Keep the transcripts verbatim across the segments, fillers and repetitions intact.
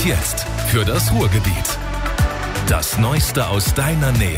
jetzt für das Ruhrgebiet. Das Neueste aus deiner Nähe.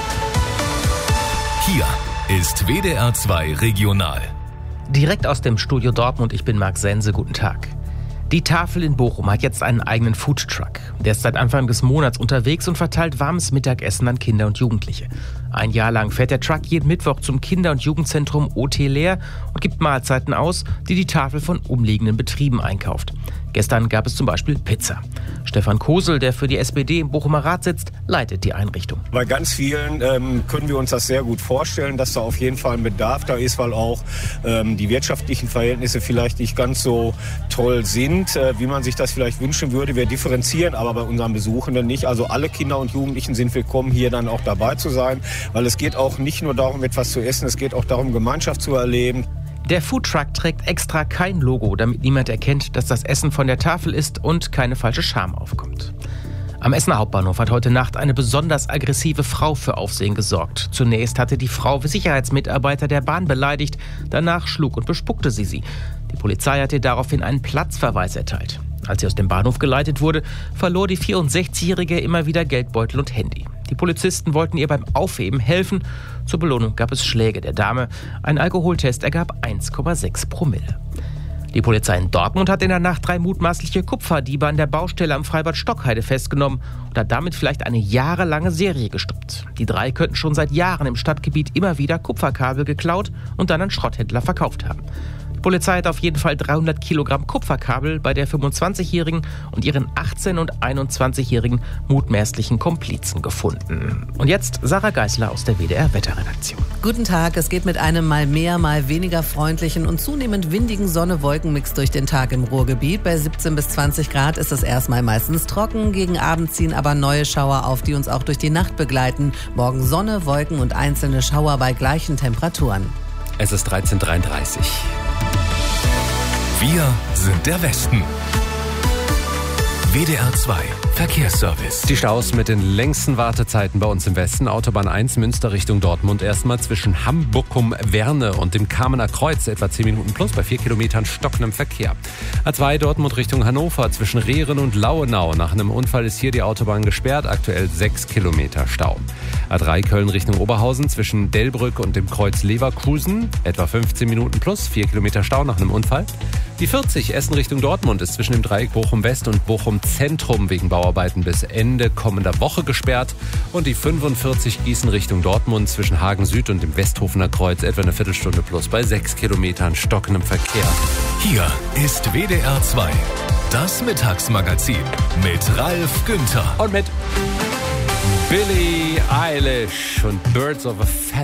Hier ist W D R zwei Regional. Direkt aus dem Studio Dortmund, ich bin Marc Sense, guten Tag. Die Tafel in Bochum hat jetzt einen eigenen Foodtruck. Der ist seit Anfang des Monats unterwegs und verteilt warmes Mittagessen an Kinder und Jugendliche. Ein Jahr lang fährt der Truck jeden Mittwoch zum Kinder- und Jugendzentrum O T Leer und gibt Mahlzeiten aus, die die Tafel von umliegenden Betrieben einkauft. Gestern gab es zum Beispiel Pizza. Stefan Kosel, der für die S P D im Bochumer Rat sitzt, leitet die Einrichtung. Bei ganz vielen ähm, können wir uns das sehr gut vorstellen, dass da auf jeden Fall ein Bedarf da ist, weil auch ähm, die wirtschaftlichen Verhältnisse vielleicht nicht ganz so toll sind, äh, wie man sich das vielleicht wünschen würde. Wir differenzieren aber bei unseren Besuchenden nicht. Also alle Kinder und Jugendlichen sind willkommen, hier dann auch dabei zu sein, weil es geht auch nicht nur darum, etwas zu essen, es geht auch darum, Gemeinschaft zu erleben. Der Foodtruck trägt extra kein Logo, damit niemand erkennt, dass das Essen von der Tafel ist und keine falsche Scham aufkommt. Am Essener Hauptbahnhof hat heute Nacht eine besonders aggressive Frau für Aufsehen gesorgt. Zunächst hatte die Frau Sicherheitsmitarbeiter der Bahn beleidigt, danach schlug und bespuckte sie sie. Die Polizei hat ihr daraufhin einen Platzverweis erteilt. Als sie aus dem Bahnhof geleitet wurde, verlor die vierundsechzigjährige immer wieder Geldbeutel und Handy. Die Polizisten wollten ihr beim Aufheben helfen. Zur Belohnung gab es Schläge der Dame. Ein Alkoholtest ergab eins Komma sechs Promille. Die Polizei in Dortmund hat in der Nacht drei mutmaßliche Kupferdiebe an der Baustelle am Freibad Stockheide festgenommen und hat damit vielleicht eine jahrelange Serie gestoppt. Die drei könnten schon seit Jahren im Stadtgebiet immer wieder Kupferkabel geklaut und dann an Schrotthändler verkauft haben. Die Polizei hat auf jeden Fall dreihundert Kilogramm Kupferkabel bei der fünfundzwanzigjährigen und ihren achtzehn- und einundzwanzigjährigen mutmaßlichen Komplizen gefunden. Und jetzt Sarah Geisler aus der W D R-Wetterredaktion. Guten Tag, es geht mit einem mal mehr, mal weniger freundlichen und zunehmend windigen Sonne-Wolken-Mix durch den Tag im Ruhrgebiet. Bei siebzehn bis zwanzig Grad ist es erstmal meistens trocken, gegen Abend ziehen aber neue Schauer auf, die uns auch durch die Nacht begleiten. Morgen Sonne, Wolken und einzelne Schauer bei gleichen Temperaturen. Es ist dreizehn Uhr dreiunddreißig. Wir sind der Westen. W D R zwei Verkehrsservice. Die Staus mit den längsten Wartezeiten bei uns im Westen. Autobahn eins Münster Richtung Dortmund. Erstmal zwischen Hambuckum-Werne und dem Kamener Kreuz etwa zehn Minuten plus bei vier Kilometern stockendem Verkehr. A zwei Dortmund Richtung Hannover zwischen Rehren und Lauenau. Nach einem Unfall ist hier die Autobahn gesperrt. Aktuell sechs Kilometer Stau. A drei Köln Richtung Oberhausen zwischen Delbrück und dem Kreuz Leverkusen. Etwa fünfzehn Minuten plus, vier Kilometer Stau nach einem Unfall. Die vierzig Essen Richtung Dortmund ist zwischen dem Dreieck Bochum West und Bochum Zentrum wegen Bauarbeiten bis Ende kommender Woche gesperrt. Und die fünfundvierzig Gießen Richtung Dortmund zwischen Hagen Süd und dem Westhofener Kreuz etwa eine Viertelstunde plus bei sechs Kilometern stockendem Verkehr. Hier ist W D R zwei, das Mittagsmagazin mit Ralf Günther. Und mit Billie Eilish und Birds of a Feather.